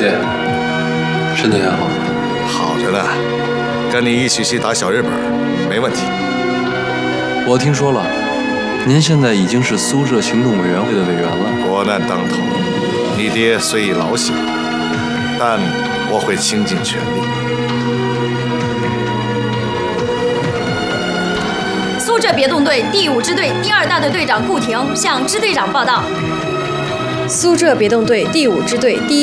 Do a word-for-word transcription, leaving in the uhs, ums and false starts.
爹，身体还好？ 好着呢，跟你一起去打小日本，没问题。 我听说了，您现在已经是苏浙行动委员会的委员了。 国难当头，你爹虽已老朽，但我会倾尽全力。 苏浙别动队第五支队第二大队队长顾廷向支队长报道。 苏浙别动队第五支队第一